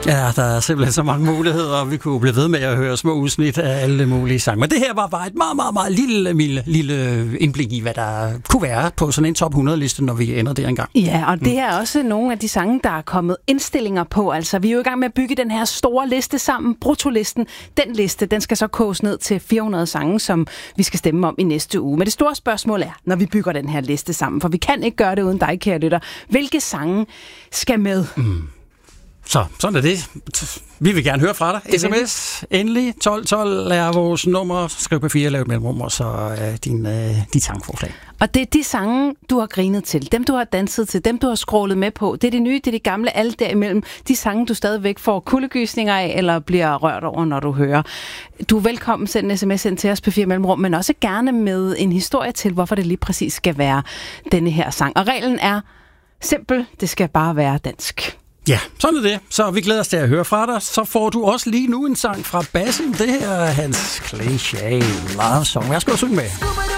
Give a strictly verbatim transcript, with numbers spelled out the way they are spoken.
Ja, der er simpelthen så mange muligheder, og vi kunne blive ved med at høre små udsnit af alle mulige sange. Men det her var bare et meget, meget, meget lille, lille, lille indblik i, hvad der kunne være på sådan en top hundrede-liste, når vi ender der engang. Ja, og det er også nogle af de sange, der er kommet indstillinger på. Altså, vi er jo i gang med at bygge den her store liste sammen, bruttolisten. Den liste, den skal så koges ned til fire hundrede sange, som vi skal stemme om i næste uge. Men det store spørgsmål er, når vi bygger den her liste sammen, for vi kan ikke gøre det uden dig, kære lytter. Hvilke sange skal med? Mm. Så, sådan er det. Vi vil gerne høre fra dig. sms, endelig, tolv tolv er vores nummer. Skriv på fire, lav et mellemrum, og så uh, din, uh, dit sangforslag. Og det er de sange, du har grinet til, dem du har danset til, dem du har scrollet med på. Det er de nye, det er de gamle, alle derimellem. De sange, du stadigvæk får kuldegysninger af, eller bliver rørt over, når du hører. Du er velkommen, send en sms ind til os på fire mellemrum, men også gerne med en historie til, hvorfor det lige præcis skal være denne her sang. Og reglen er simpel, det skal bare være dansk. Ja, sådan er det. Så vi glæder os til at høre fra dig. Så får du også lige nu en sang fra Basim. Det her er hans Cliché Love Song. Værsgo at synge med.